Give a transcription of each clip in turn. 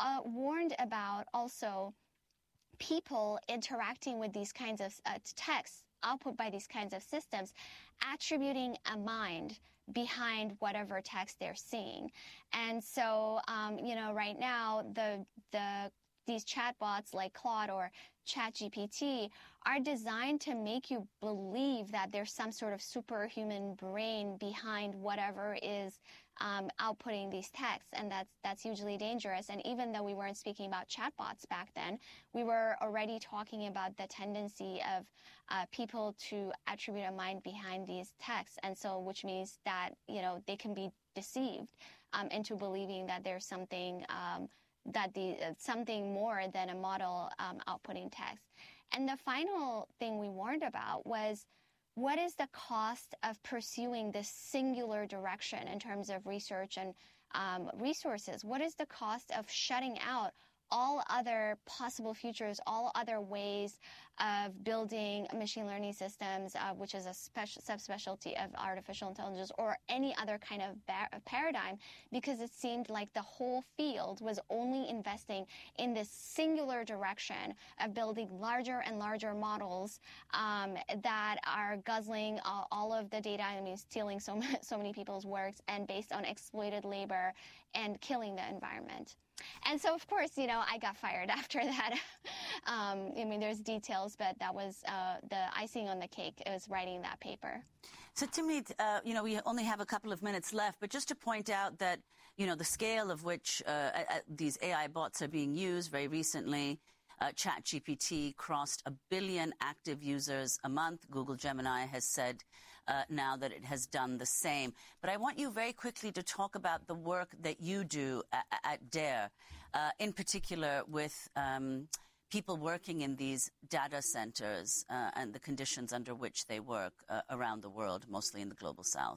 warned about also people interacting with these kinds of texts output by these kinds of systems, attributing a mind behind whatever text they're seeing. And so, right now, these chatbots like Claude or ChatGPT are designed to make you believe that there's some sort of superhuman brain behind whatever is outputting these texts, and that's hugely dangerous. And even though we weren't speaking about chatbots back then, we were already talking about the tendency of people to attribute a mind behind these texts, and so which means that they can be deceived into believing that there's something something more than a model outputting text. And the final thing we warned about was, what is the cost of pursuing this singular direction in terms of research and resources? What is the cost of shutting out all other possible futures, all other ways of building machine learning systems, which is a subspecialty of artificial intelligence, or any other kind of paradigm, because it seemed like the whole field was only investing in this singular direction of building larger and larger models that are guzzling all of the data, stealing so many people's works, and based on exploited labor and killing the environment. And so, of course, I got fired after that. There's details, but that was the icing on the cake. It was writing that paper. So, Timnit, we only have a couple of minutes left, but just to point out that, the scale of which these AI bots are being used very recently, ChatGPT crossed 1 billion active users a month. Google Gemini has said now that it has done the same. But I want you very quickly to talk about the work that you do at DARE, in particular with people working in these data centers and the conditions under which they work around the world, mostly in the Global South.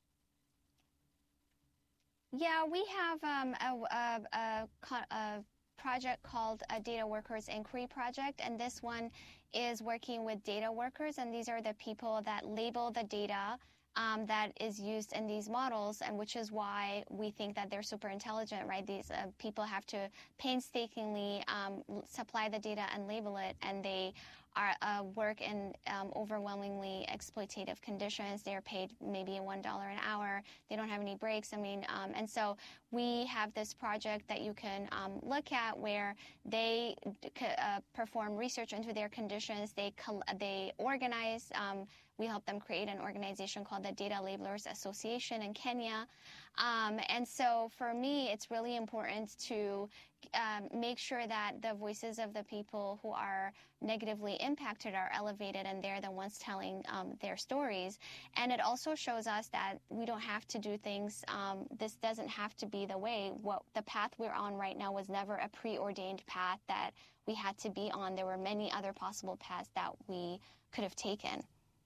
Yeah, we have a project called a Data Workers Inquiry Project, and this one is working with data workers, and these are the people that label the data that is used in these models, and which is why we think that they're super intelligent, right? These people have to painstakingly supply the data and label it, and they are work in overwhelmingly exploitative conditions. They're paid maybe $1 an hour. They don't have any breaks. And so we have this project that you can look at where they perform research into their conditions. They organize. We help them create an organization called the Data Labelers Association in Kenya. And so for me, it's really important to make sure that the voices of the people who are negatively impacted are elevated, and they're the ones telling their stories. And it also shows us that we don't have to do things, this doesn't have to be the way. The path we're on right now was never a preordained path that we had to be on. There were many other possible paths that we could have taken.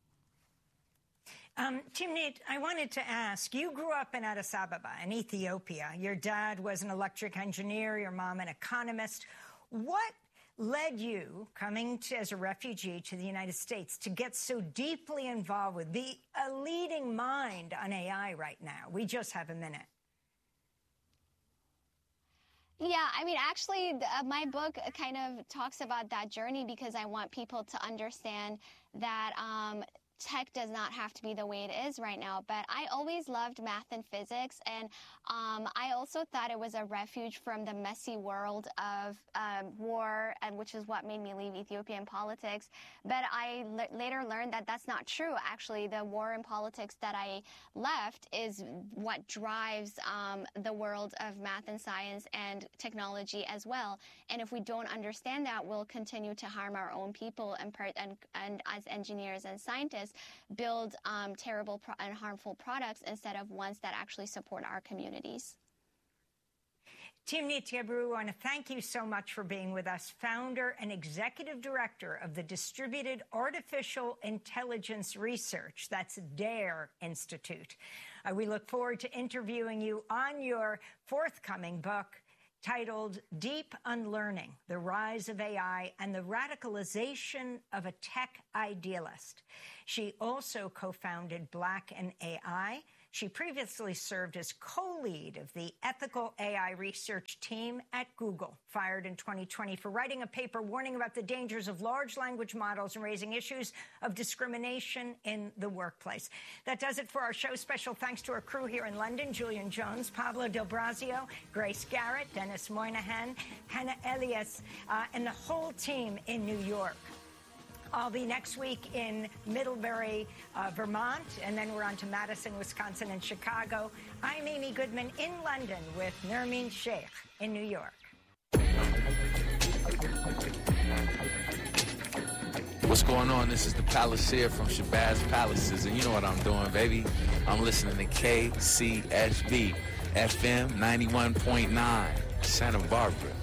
Timnit, I wanted to ask, you grew up in Addis Ababa in Ethiopia. Your dad was an electric engineer, your mom an economist. What led you, coming as a refugee to the United States, to get so deeply involved with, be a leading mind on AI right now? We just have a minute. Yeah, actually, my book kind of talks about that journey because I want people to understand that tech does not have to be the way it is right now. But I always loved math and physics, and I also thought it was a refuge from the messy world of war, and which is what made me leave Ethiopian politics. But I later learned that that's not true. Actually, the war in politics that I left is what drives the world of math and science and technology as well. And if we don't understand that, we'll continue to harm our own people and as engineers and scientists, build terrible and harmful products instead of ones that actually support our communities. Timnit Gebru, I want to thank you so much for being with us, founder and executive director of the Distributed Artificial Intelligence Research, that's DARE Institute. We look forward to interviewing you on your forthcoming book, titled Deep Unlearning, The Rise of AI and the Radicalization of a Tech Idealist. She also co-founded Black and AI, She previously served as co-lead of the ethical AI research team at Google, fired in 2020 for writing a paper warning about the dangers of large language models and raising issues of discrimination in the workplace. That does it for our show. Special thanks to our crew here in London, Julian Jones, Pablo Del Brazio, Grace Garrett, Dennis Moynihan, Hannah Elias, and the whole team in New York. I'll be next week in Middlebury, Vermont, and then we're on to Madison, Wisconsin, and Chicago. I'm Amy Goodman in London with Nermeen Sheikh in New York. What's going on? This is the Palace here from Shabazz Palaces, and you know what I'm doing, baby. I'm listening to KCSB FM 91.9, Santa Barbara.